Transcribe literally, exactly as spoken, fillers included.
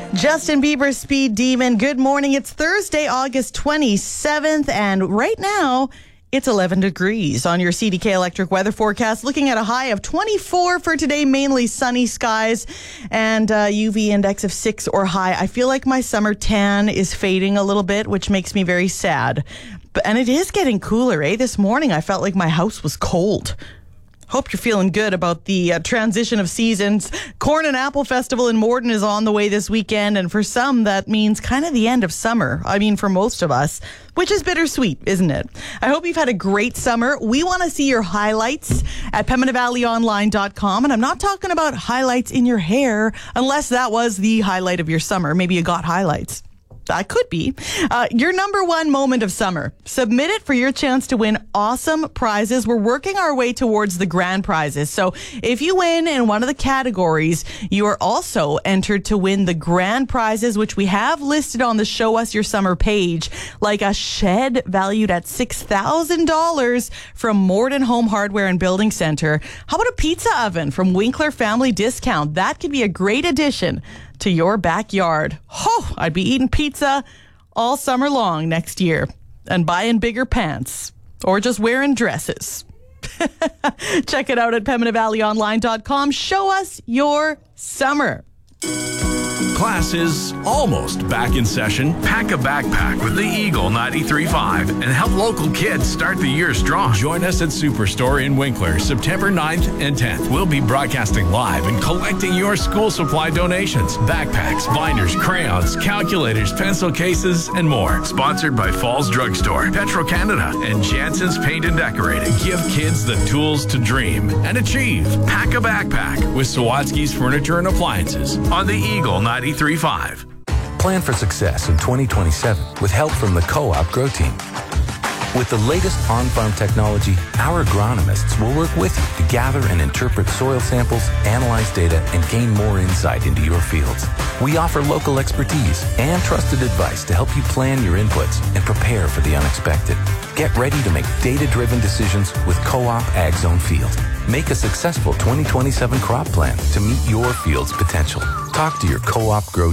Justin Bieber, Speed Demon. Good morning. It's Thursday, August twenty-seventh, and right now it's eleven degrees on your C D K Electric weather forecast. Looking at a high of twenty-four for today, mainly sunny skies, and uh, U V index of six or high. I feel like my summer tan is fading a little bit, which makes me very sad. But and it is getting cooler, eh? This morning I felt like my house was cold. Hope you're feeling good about the uh, transition of seasons. Corn and Apple Festival in Morden is on the way this weekend, and for some, that means kind of the end of summer. I mean, for most of us, which is bittersweet, isn't it? I hope you've had a great summer. We want to see your highlights at Pembina Valley Online dot com, and I'm not talking about highlights in your hair, unless that was the highlight of your summer. Maybe you got highlights. That could be. Uh, your number one moment of summer. Submit it for your chance to win awesome prizes. We're working our way towards the grand prizes. So if you win in one of the categories, you are also entered to win the grand prizes, which we have listed on the Show Us Your Summer page, like a shed valued at six thousand dollars from Morden Home Hardware and Building Center. How about a pizza oven from Winkler Family Discount? That could be a great addition to your backyard. Oh, I'd be eating pizza all summer long next year and buying bigger pants or just wearing dresses. Check it out at Pembina Valley Online dot com. Show us your summer. Class is almost back in session. Pack a backpack with the Eagle ninety-three point five and help local kids start the year strong. Join us at Superstore in Winkler, September ninth and tenth. We'll be broadcasting live and collecting your school supply donations. Backpacks, binders, crayons, calculators, pencil cases, and more. Sponsored by Falls Drugstore, Petro-Canada, and Jansen's Paint and Decorating. Give kids the tools to dream and achieve. Pack a backpack with Sawatsky's Furniture and Appliances on the Eagle ninety-three point five. Plan for success in twenty twenty-seven with help from the Co-op Grow Team. With the latest on-farm technology, our agronomists will work with you to gather and interpret soil samples, analyze data, and gain more insight into your fields. We offer local expertise and trusted advice to help you plan your inputs and prepare for the unexpected. Get ready to make data-driven decisions with Co-op Ag Zone Field. Make a successful twenty twenty-seven crop plan to meet your field's potential. Talk to your Co-op Grow